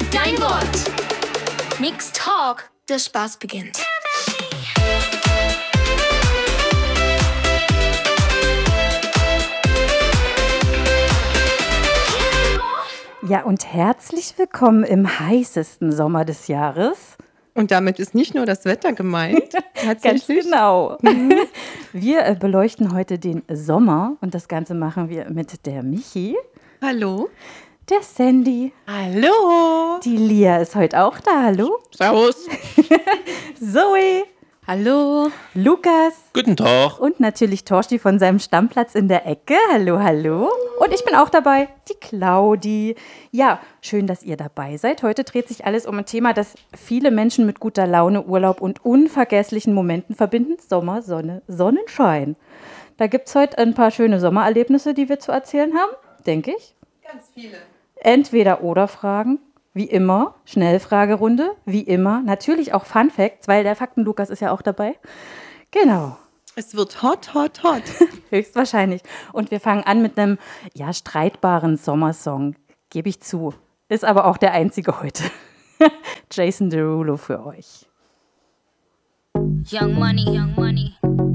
Dein Wort. Mixed Talk. Der Spaß beginnt. Ja, und herzlich willkommen im heißesten Sommer des Jahres. Und damit ist nicht nur das Wetter gemeint, tatsächlich. Ganz genau. Wir beleuchten heute den Sommer und das Ganze machen wir mit der Michi, Hallo. der Sandy, Hallo. die Lia ist heute auch da, hallo, Servus. Zoe, Hallo. Lukas Guten Tag. und natürlich Torsti von seinem Stammplatz in der Ecke, hallo, hallo. Und ich bin auch dabei, die Claudi. Ja, schön, dass ihr dabei seid. Heute dreht sich alles um ein Thema, das viele Menschen mit guter Laune, Urlaub und unvergesslichen Momenten verbinden. Sommer, Sonne, Sonnenschein. Da gibt es heute ein paar schöne Sommererlebnisse, die wir zu erzählen haben, denke ich. Ganz viele. Entweder-oder-Fragen, wie immer. Schnellfragerunde, wie immer. Natürlich auch Fun Facts, weil der Fakten-Lukas ist ja auch dabei. Genau. Es wird hot, hot, hot. Höchstwahrscheinlich. Und wir fangen an mit einem, ja, streitbaren Sommersong. Gebe ich zu. Ist aber auch der einzige heute. Jason Derulo für euch. Young Money,